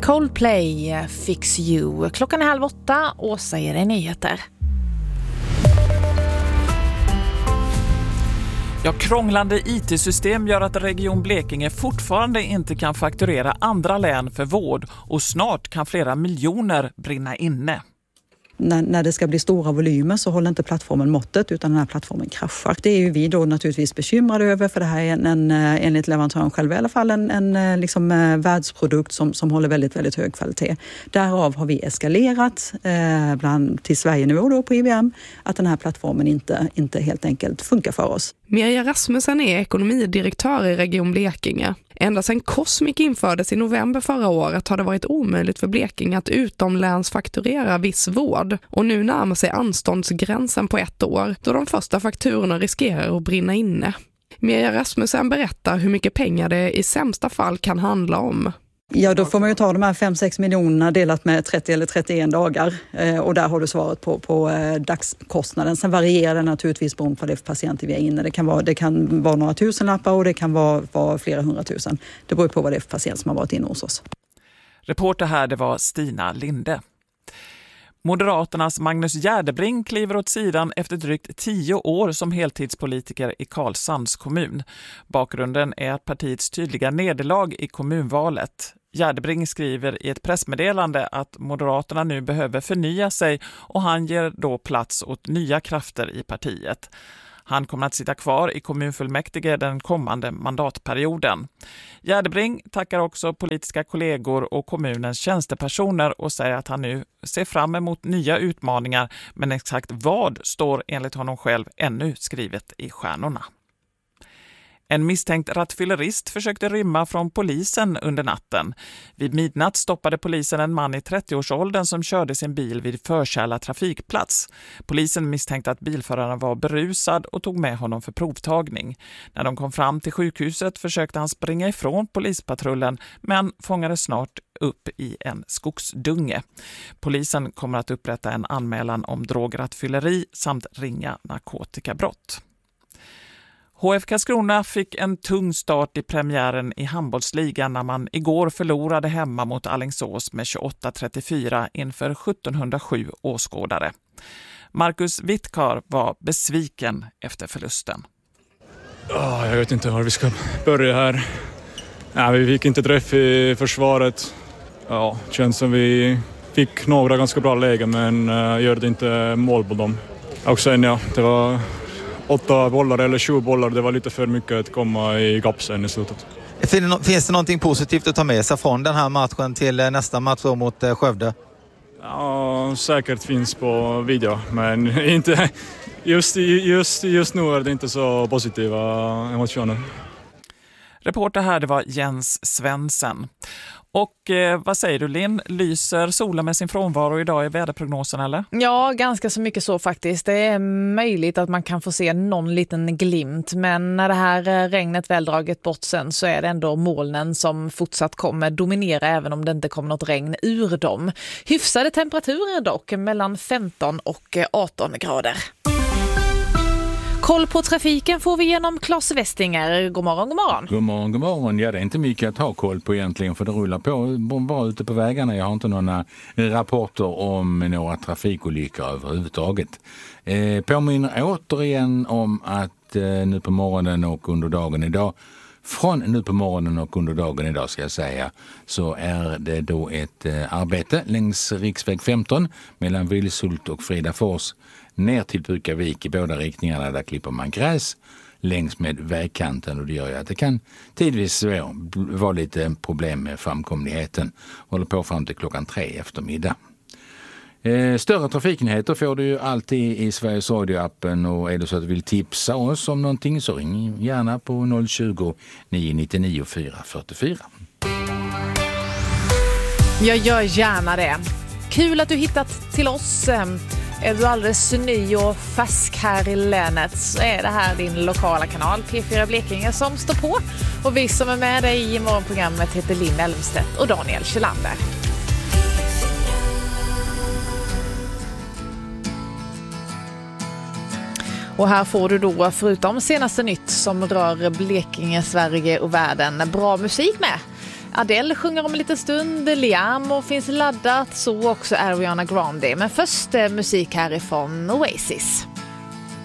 Coldplay, Fix You. Klockan är 7:30, Åsa ger dig nyheter. Ja, krånglande IT-system gör att Region Blekinge fortfarande inte kan fakturera andra län för vård och snart kan flera miljoner brinna inne. När det ska bli stora volymer så håller inte plattformen måttet utan den här plattformen kraschar. Det är ju vi då naturligtvis bekymrade över, för det här är enligt leverantören själv i alla fall en liksom världsprodukt som håller väldigt, väldigt hög kvalitet. Därav har vi eskalerat till Sverige-nivå då på IBM att den här plattformen inte helt enkelt funkar för oss. Mirja Rasmussen är ekonomidirektör i Region Blekinge. Ända sedan Cosmic infördes i november förra året har det varit omöjligt för Blekinge att utomlänsfakturera viss vård. Och nu närmar sig anståndsgränsen på 1 år då de första fakturorna riskerar att brinna inne. Mirja Rasmussen berättar hur mycket pengar det i sämsta fall kan handla om. Ja, då får man ju ta de här 5-6 miljonerna delat med 30 eller 31 dagar. Och där har du svaret på dagskostnaden. Sen varierar det naturligtvis beroende på det för patienter vi är inne. Det kan vara några tusenlappar och det kan vara flera 100 000. Det beror på vad det är för patient som har varit inne hos oss. Reporter här, det var Stina Linde. Moderaternas Magnus Gärdebring kliver åt sidan efter drygt 10 år som heltidspolitiker i Karlshamns kommun. Bakgrunden är partiets tydliga nederlag i kommunvalet. Gärdebring skriver i ett pressmeddelande att Moderaterna nu behöver förnya sig och han ger då plats åt nya krafter i partiet. Han kommer att sitta kvar i kommunfullmäktige den kommande mandatperioden. Gärdebring tackar också politiska kollegor och kommunens tjänstepersoner och säger att han nu ser fram emot nya utmaningar, men exakt vad står enligt honom själv ännu skrivet i stjärnorna. En misstänkt rattfyllerist försökte rymma från polisen under natten. Vid midnatt stoppade polisen en man i 30-årsåldern som körde sin bil vid Förkärla trafikplats. Polisen misstänkte att bilföraren var berusad och tog med honom för provtagning. När de kom fram till sjukhuset försökte han springa ifrån polispatrullen men fångades snart upp i en skogsdunge. Polisen kommer att upprätta en anmälan om drograttfylleri samt ringa narkotikabrott. HF Karlskrona fick en tung start i premiären i handbollsligan när man igår förlorade hemma mot Alingsås med 28-34 inför 1707 åskådare. Marcus Wittkar var besviken efter förlusten. Jag vet inte var vi ska börja här. Vi fick inte träff i försvaret. Känns som vi fick några ganska bra lägen men gör inte mål på dem. Och sen det var 8 bollar eller 20 bollar, det var lite för mycket att komma i gapsen i slutet. Finns det någonting positivt att ta med sig från den här matchen till nästa match mot Skövde? Ja, säkert finns på video, men inte just nu är det inte så positiva emotioner. Reporter här, det var Jens Svensson. Och vad säger du, Linn? Lyser solen med sin frånvaro idag i väderprognosen eller? Ja, ganska så mycket så faktiskt. Det är möjligt att man kan få se någon liten glimt. Men när det här regnet väl dragit bort sen så är det ändå molnen som fortsatt kommer dominera även om det inte kommer något regn ur dem. Hyfsade temperaturer dock, mellan 15 och 18 grader. Koll på trafiken får vi genom Claes Westinger. God morgon, god morgon. God morgon, god morgon. Ja, det är inte mycket att ha koll på egentligen för det rullar på bara ute på vägarna. Jag har inte några rapporter om några trafikolyckor överhuvudtaget. Påminner återigen om att nu på morgonen och under dagen idag, från nu på morgonen och under dagen idag ska jag säga, så är det då ett arbete längs riksväg 15 mellan Vilshult och Fridafors ner till Pukavik i båda riktningarna. Där klipper man gräs längs med vägkanten och det gör ju att det kan tidvis vara lite problem med framkomligheten. Håller på fram till klockan 3 eftermiddag. Större trafiknyheter får du ju alltid i Sveriges Radio-appen och är det så att du vill tipsa oss om någonting så ring gärna på 020 999 444. Jag gör gärna det. Kul att du hittat till oss. Är du alldeles ny och färsk här i länet så är det här din lokala kanal P4 Blekinge som står på. Och vi som är med dig i morgonprogrammet heter Linn Elmstedt och Daniel Kjellander. Och här får du då förutom senaste nytt som rör Blekinge, Sverige och världen bra musik med. Adele sjunger om en liten stund, Liam och finns laddat, så också Ariana Grande. Men först musik härifrån Oasis.